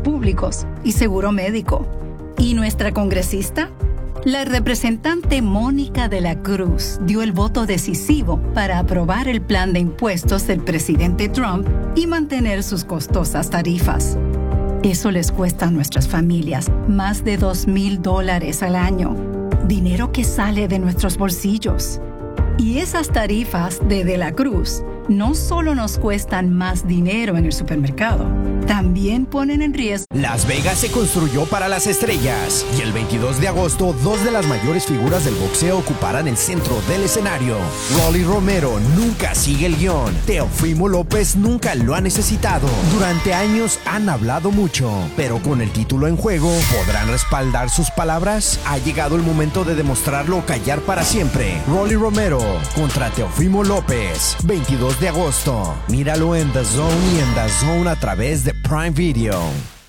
públicos y seguro médico. ¿Y nuestra congresista? La representante Mónica de la Cruz dio el voto decisivo para aprobar el plan de impuestos del presidente Trump y mantener sus costosas tarifas. Eso les cuesta a nuestras familias más de $2,000 al año, dinero que sale de nuestros bolsillos. Y esas tarifas de la Cruz no solo nos cuestan más dinero en el supermercado, también ponen en riesgo. Las Vegas se construyó para las estrellas y el 22 de agosto, dos de las mayores figuras del boxeo ocuparán el centro del escenario. Rolly Romero nunca sigue el guión. Teofimo López nunca lo ha necesitado. Durante años han hablado mucho, pero con el título en juego, ¿podrán respaldar sus palabras? Ha llegado el momento de demostrarlo o callar para siempre. Rolly Romero contra Teofimo López, 22 de agosto. Míralo en DAZN y en DAZN a través de Prime Video.